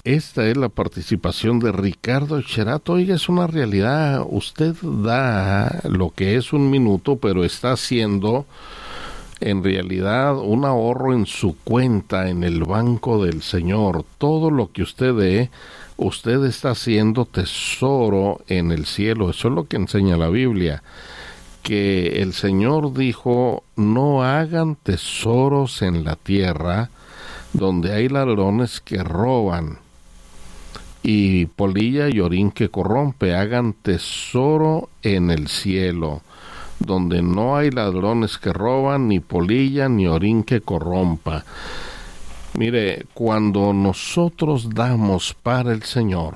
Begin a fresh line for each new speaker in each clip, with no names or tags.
Esta es la participación de Ricardo Cherato. Oiga, es una realidad. Usted da lo que es un minuto, pero está haciendo en realidad un ahorro en su cuenta, en el banco del Señor. Todo lo que usted dé, usted está haciendo tesoro en el cielo. Eso es lo que enseña la Biblia, que el Señor dijo: no hagan tesoros en la tierra, donde hay ladrones que roban y polilla y orín que corrompe. Hagan tesoro en el cielo, donde no hay ladrones que roban, ni polilla, ni orín que corrompa. Mire, cuando nosotros damos para el Señor,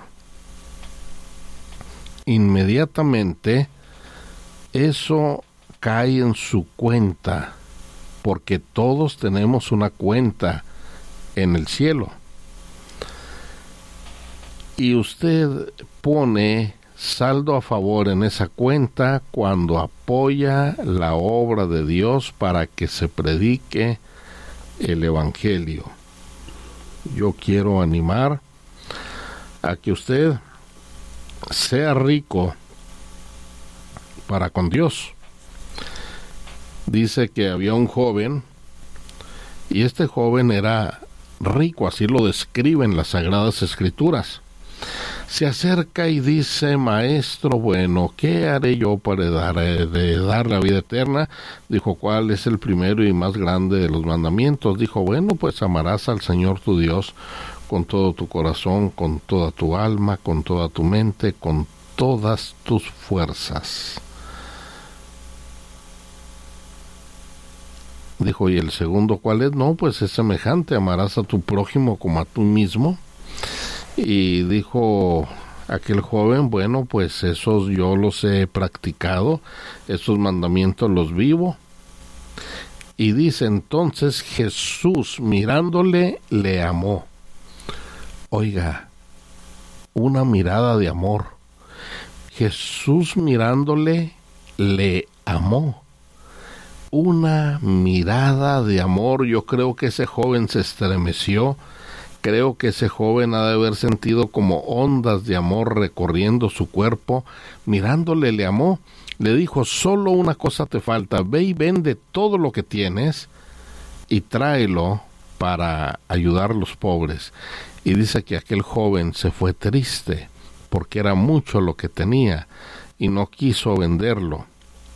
inmediatamente eso cae en su cuenta, porque todos tenemos una cuenta en el cielo. Y usted pone saldo a favor en esa cuenta cuando apoya la obra de Dios para que se predique el Evangelio. Yo quiero animar a que usted sea rico para con Dios. Dice que había un joven, y este joven era rico, así lo describen las Sagradas Escrituras. Se acerca y dice: maestro bueno, ¿qué haré yo para dar la vida eterna? Dijo: ¿cuál es el primero y más grande de los mandamientos? Dijo: bueno, pues amarás al Señor tu Dios con todo tu corazón, con toda tu alma, con toda tu mente, con todas tus fuerzas. Dijo: ¿y el segundo cuál es? No, pues es semejante: amarás a tu prójimo como a tú mismo. Y dijo aquel joven: bueno, pues esos yo los he practicado, esos mandamientos los vivo. Y dice: entonces Jesús, mirándole, le amó. Oiga, una mirada de amor. Jesús mirándole, le amó. Una mirada de amor. Yo creo que ese joven se estremeció. Creo que ese joven ha de haber sentido como ondas de amor recorriendo su cuerpo. Mirándole, le amó. Le dijo: solo una cosa te falta. Ve y vende todo lo que tienes y tráelo para ayudar a los pobres. Y dice que aquel joven se fue triste porque era mucho lo que tenía y no quiso venderlo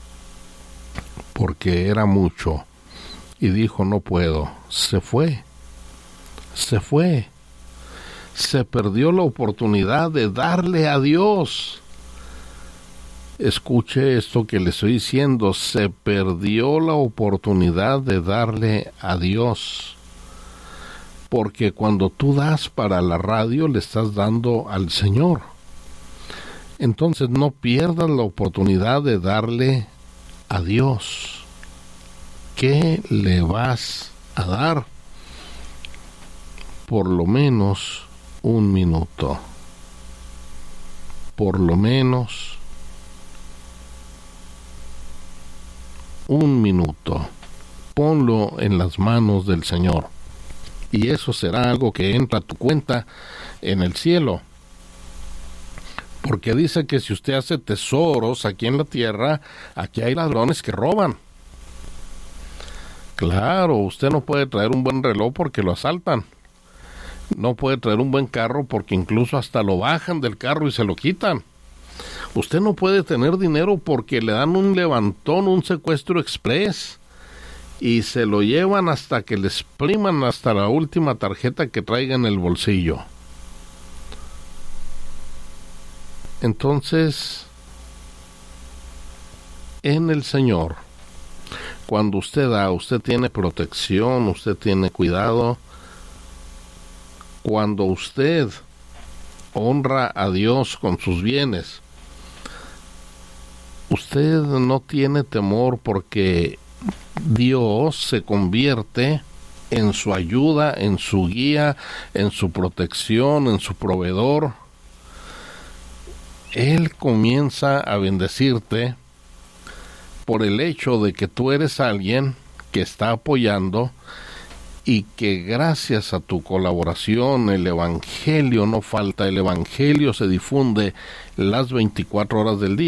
porque era mucho. Y dijo: no puedo. Se fue. Se perdió la oportunidad de darle a Dios. Escuche esto que le estoy diciendo: se perdió la oportunidad de darle a Dios. Porque cuando tú das para la radio, le estás dando al Señor. Entonces no pierdas la oportunidad de darle a Dios. ¿Qué le vas a dar? Por lo menos un minuto. Por lo menos un minuto. Ponlo en las manos del Señor. Y eso será algo que entra a tu cuenta en el cielo. Porque dice que si usted hace tesoros aquí en la tierra, aquí hay ladrones que roban. Claro, usted no puede traer un buen reloj porque lo asaltan. No puede traer un buen carro porque incluso hasta lo bajan del carro y se lo quitan. Usted no puede tener dinero porque le dan un levantón, un secuestro express, y se lo llevan hasta que le expriman hasta la última tarjeta que traiga en el bolsillo. Entonces, en el Señor, cuando usted da, usted tiene protección, usted tiene cuidado. Cuando usted honra a Dios con sus bienes, usted no tiene temor porque Dios se convierte en su ayuda, en su guía, en su protección, en su proveedor. Él comienza a bendecirte por el hecho de que tú eres alguien que está apoyando y que gracias a tu colaboración el Evangelio no falta, el Evangelio se difunde las 24 horas del día.